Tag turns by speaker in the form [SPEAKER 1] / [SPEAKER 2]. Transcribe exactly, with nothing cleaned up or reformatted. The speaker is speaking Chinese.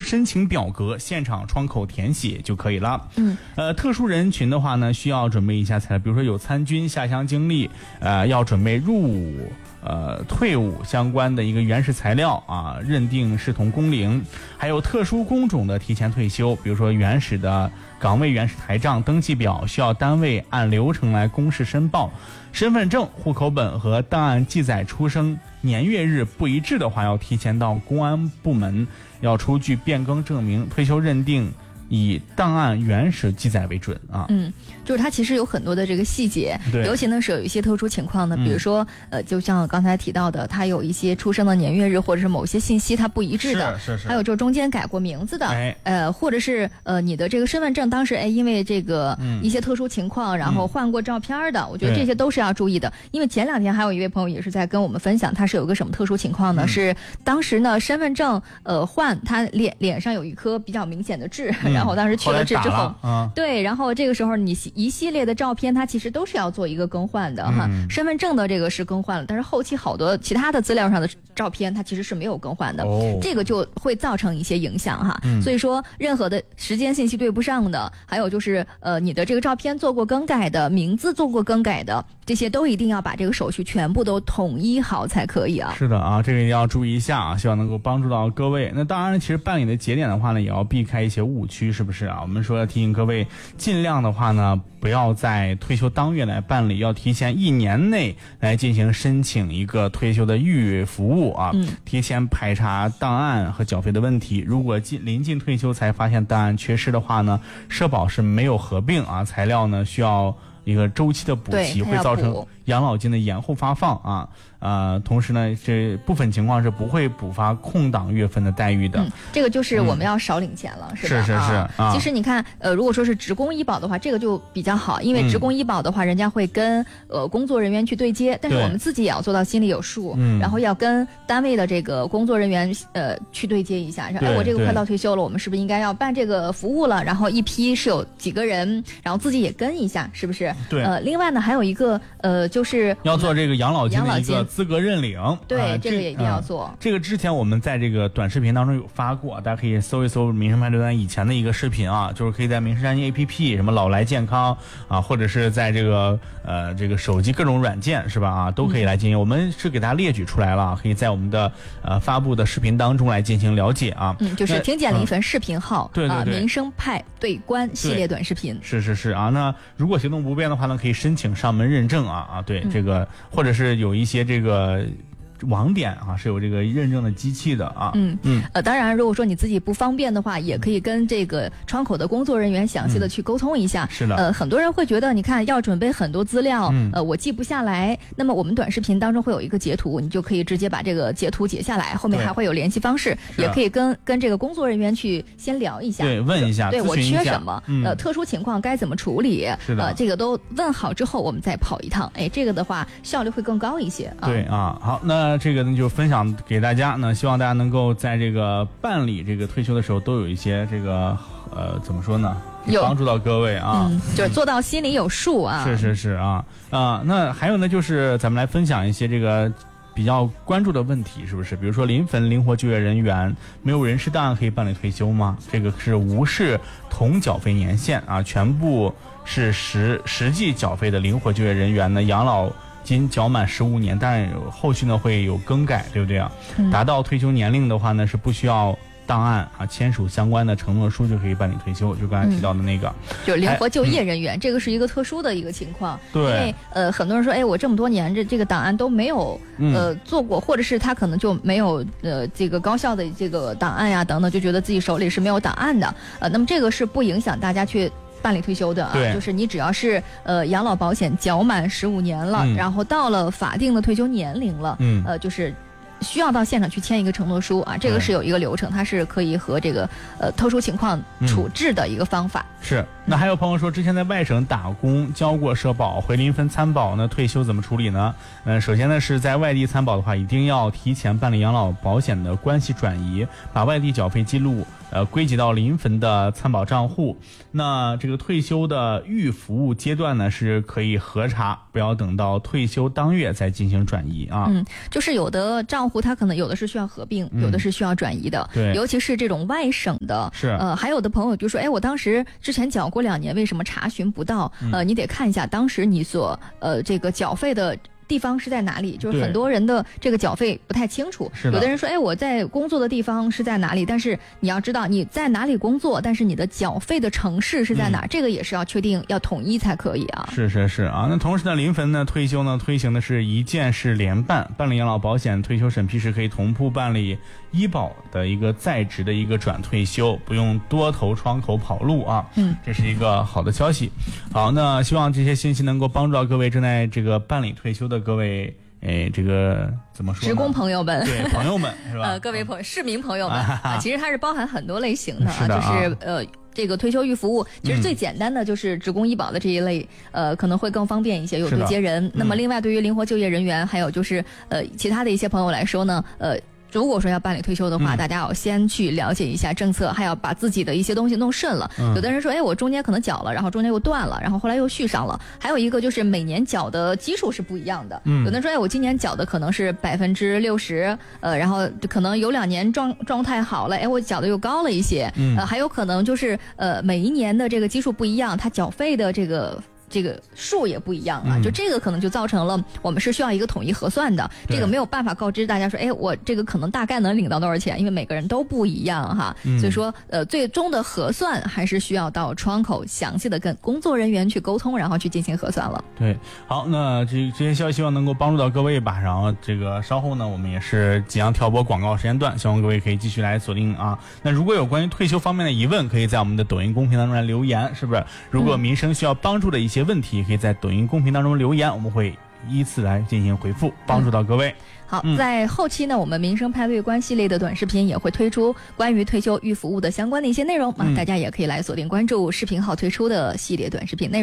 [SPEAKER 1] 申请表格，现场窗口填写就可以了。
[SPEAKER 2] 嗯，
[SPEAKER 1] 呃，特殊人群的话呢，需要准备一下材料，比如说有参军下乡经历，呃，要准备入伍。呃，退伍相关的一个原始材料啊，认定视同工龄，还有特殊工种的提前退休，比如说原始的岗位原始台账登记表，需要单位按流程来公示申报。身份证、户口本和档案记载出生年月日不一致的话，要提前到公安部门要出具变更证明，退休认定以档案原始记载为准啊。
[SPEAKER 2] 嗯，就是它其实有很多的这个细节，尤其呢是有一些特殊情况呢，比如说、嗯、呃，就像刚才提到的，它有一些出生的年月日或者是某些信息它不一致的，
[SPEAKER 1] 是是是，
[SPEAKER 2] 还有就中间改过名字的，
[SPEAKER 1] 哎、
[SPEAKER 2] 呃，或者是呃你的这个身份证当时哎因为这个一些特殊情况，嗯、然后换过照片的、嗯，我觉得这些都是要注意的。因为前两天还有一位朋友也是在跟我们分享，他是有个什么特殊情况呢？嗯、是当时呢身份证呃换，他脸脸上有一颗比较明显的痣。嗯然后当时去了痣之后，
[SPEAKER 1] 嗯、
[SPEAKER 2] 对，然后这个时候你一系列的照片，它其实都是要做一个更换的、嗯、哈。身份证的这个是更换了，但是后期好多其他的资料上的照片，它其实是没有更换的，哦、这个就会造成一些影响哈。嗯、所以说，任何的时间信息对不上的，还有就是呃你的这个照片做过更改的，名字做过更改的，这些都一定要把这个手续全部都统一好才可以啊。
[SPEAKER 1] 是的啊，这个一定要注意一下啊，希望能够帮助到各位。那当然，其实办理的节点的话呢，也要避开一些误区，是不是啊？我们说要提醒各位，尽量的话呢，不要在退休当月来办理，要提前一年内来进行申请一个退休的预服务啊，嗯、提前排查档案和缴费的问题。如果近临近退休才发现档案缺失的话呢，社保是没有合并啊，材料呢需要一个周期的补齐，会造成养老金的延后发放啊。呃，同时呢，这部分情况是不会补发空档月份的待遇的。
[SPEAKER 2] 嗯，这个就是我们要少领钱了，嗯、是吧？
[SPEAKER 1] 是是是。
[SPEAKER 2] 啊、其实你看，呃，如果说是职工医保的话，这个就比较好，因为职工医保的话，人家会跟呃工作人员去对接，但是我们自己也要做到心里有数，嗯，然后要跟单位的这个工作人员呃去对接一下，说哎，我这个快到退休了，我们是不是应该要办这个服务了？然后一批是有几个人，然后自己也跟一下，是不是？
[SPEAKER 1] 对。
[SPEAKER 2] 呃，另外呢，还有一个呃，就是
[SPEAKER 1] 要做这个养老金的一个资格认领，
[SPEAKER 2] 对、呃，这个也一定要做、
[SPEAKER 1] 呃。这个之前我们在这个短视频当中有发过，大家可以搜一搜民生派对端以前的一个视频啊，就是可以在民生山金 A P P 什么老来健康啊，或者是在这个呃这个手机各种软件是吧啊，都可以来进行。嗯、我们是给大家列举出来了，可以在我们的呃发布的视频当中来进行了解啊。
[SPEAKER 2] 嗯，就是听见了一份视频号，
[SPEAKER 1] 对对对，
[SPEAKER 2] 民生派对观系列短视频。
[SPEAKER 1] 是是是啊，那如果行动不便的话呢，可以申请上门认证啊啊，对、嗯、这个或者是有一些这个。网点啊是有这个认证的机器的啊，
[SPEAKER 2] 嗯嗯，呃，当然，如果说你自己不方便的话，也可以跟这个窗口的工作人员详细的去沟通一下。
[SPEAKER 1] 嗯、是的，
[SPEAKER 2] 呃，很多人会觉得，你看要准备很多资料，
[SPEAKER 1] 嗯、
[SPEAKER 2] 呃，我记不下来。那么我们短视频当中会有一个截图，你就可以直接把这个截图截下来，后面还会有联系方式，也可以跟跟这个工作人员去先聊一下，
[SPEAKER 1] 对，问一下，
[SPEAKER 2] 对我缺什么，
[SPEAKER 1] 嗯、
[SPEAKER 2] 呃，特殊情况该怎么处理，
[SPEAKER 1] 是的，
[SPEAKER 2] 呃，这个都问好之后，我们再跑一趟，哎，这个的话效率会更高一些啊。
[SPEAKER 1] 对啊，好，那这个呢就分。分享给大家呢，希望大家能够在这个办理这个退休的时候都有一些这个呃怎么说呢，帮助到各位啊，
[SPEAKER 2] 嗯，就是做到心里有数啊。
[SPEAKER 1] 是是是啊啊、呃，那还有呢，就是咱们来分享一些这个比较关注的问题，是不是？比如说临汾灵活就业人员没有人事档案可以办理退休吗？这个是无视同缴费年限啊，全部是实实际缴费的灵活就业人员呢，养老金缴满十五年，但后续呢会有更改，对不对啊？嗯、达到退休年龄的话呢，是不需要档案啊，签署相关的承诺书就可以办理退休。就刚才提到的那个，
[SPEAKER 2] 嗯、就是灵活就业人员，这个是一个特殊的一个情况。
[SPEAKER 1] 对，
[SPEAKER 2] 因为呃，很多人说，哎，我这么多年这这个档案都没有呃做过，或者是他可能就没有呃这个高效的这个档案呀等等，就觉得自己手里是没有档案的。呃，那么这个是不影响大家去办理退休的啊，就是你只要是呃养老保险缴满十五年了，嗯、然后到了法定的退休年龄了，嗯，呃，就是需要到现场去签一个承诺书啊，这个是有一个流程，它是可以和这个呃特殊情况处置的一个方法。
[SPEAKER 1] 嗯、是，那还有朋友说，之前在外省打工交过社保，回临汾参保呢，退休怎么处理呢？嗯、呃，首先呢是在外地参保的话，一定要提前办理养老保险的关系转移，把外地缴费记录。呃，归集到临汾的参保账户。那这个退休的预服务阶段呢，是可以核查，不要等到退休当月再进行转移啊。
[SPEAKER 2] 嗯，就是有的账户。 账户它可能有的是需要合并，
[SPEAKER 1] 嗯、
[SPEAKER 2] 有的是需要转移的。
[SPEAKER 1] 对，
[SPEAKER 2] 尤其是这种外省的，
[SPEAKER 1] 是
[SPEAKER 2] 呃，还有的朋友就说，哎，我当时之前缴过两年，为什么查询不到？嗯、呃，你得看一下当时你所呃这个缴费的地方是在哪里，就是很多人的这个缴费不太清楚。有的人说，哎，我在工作的地方是在哪里？但是你要知道你在哪里工作，但是你的缴费的城市是在哪、嗯，这个也是要确定要统一才可以啊。
[SPEAKER 1] 是是是啊，那同时呢，临汾呢退休呢推行的是一件事联办，办理养老保险退休审批时可以同步办理医保的一个在职的一个转退休，不用多头窗口跑路啊。
[SPEAKER 2] 嗯，
[SPEAKER 1] 这是一个好的消息。好，那希望这些信息能够帮助到各位正在这个办理退休的各位，哎，这个怎么说？
[SPEAKER 2] 职工朋友们，
[SPEAKER 1] 对朋友们是吧？
[SPEAKER 2] 呃，各位朋友，市民朋友们啊，其实它是包含很多类型的啊，
[SPEAKER 1] 是的啊
[SPEAKER 2] 就是呃。这个退休预服务其实最简单的就是职工医保的这一类，嗯、呃，可能会更方便一些，有对接人。那么另外对于灵活就业人员，还有就是呃其他的一些朋友来说呢，呃。如果说要办理退休的话、嗯、大家要先去了解一下政策，还要把自己的一些东西弄顺了、嗯、有的人说，哎，我中间可能缴了，然后中间又断了，然后后来又续上了。还有一个就是每年缴的基数是不一样的、嗯、有的人说，哎，我今年缴的可能是百分之六十，呃，然后可能有两年状状态好了，哎，我缴的又高了一些、嗯、呃，还有可能就是呃每一年的这个基数不一样，它缴费的这个这个数也不一样啊、嗯，就这个可能就造成了我们是需要一个统一核算的，这个没有办法告知大家说，哎，我这个可能大概能领到多少钱，因为每个人都不一样哈，嗯、所以说呃最终的核算还是需要到窗口详细的跟工作人员去沟通，然后去进行核算了。
[SPEAKER 1] 对，好，那这这些消息希望能够帮助到各位吧。然后这个稍后呢，我们也是即将跳播广告时间段，希望各位可以继续来锁定啊。那如果有关于退休方面的疑问，可以在我们的抖音公屏当中来留言，是不是？如果民生需要帮助的一些问题，可以在抖音公屏当中留言，我们会依次来进行回复，帮助到各位。
[SPEAKER 2] 嗯、好、嗯，在后期呢，我们民生派对观系列的短视频也会推出关于退休预服务的相关的一些内容啊、嗯，大家也可以来锁定关注视频号推出的系列短视频内容。